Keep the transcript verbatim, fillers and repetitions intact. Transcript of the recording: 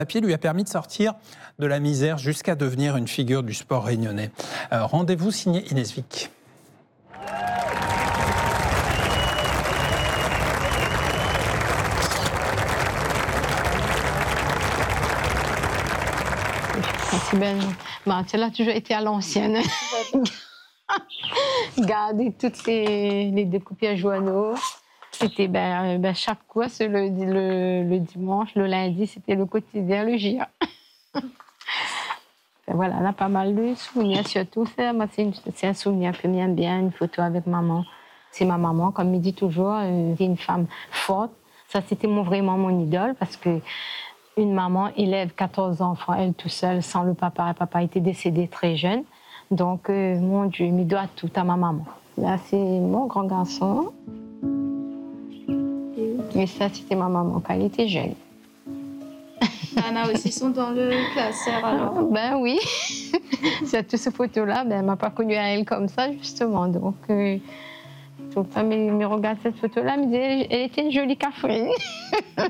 Papier lui a permis de sortir de la misère jusqu'à devenir une figure du sport réunionnais. Euh, rendez-vous signé Inès Vic. C'est belle. Elle a toujours été à l'ancienne. Garder toutes les, les découpières journaux. C'était ben, ben, chaque course, le, le, le dimanche, le lundi, c'était le quotidien, le J A. Ben voilà, on a pas mal de souvenirs, surtout ça. Moi, c'est, une, c'est un souvenir que j'aime bien, une photo avec maman. C'est ma maman, comme il dit toujours, euh, c'est une femme forte. Ça, c'était mon, vraiment mon idole parce que une maman élève quatorze enfants, elle tout seule, sans le papa. Le papa était décédé très jeune. Donc, euh, mon Dieu, il me doit tout à ma maman. Là, c'est mon grand garçon. Et ça, c'était ma maman quand elle était jeune. Anna aussi sont dans le classeur, alors. Ben oui. Cette photo-là, ben, elle ne m'a pas connue à elle comme ça, justement. Donc, euh, tout le temps, me regarde cette photo-là, me dit, elle était une jolie Catherine.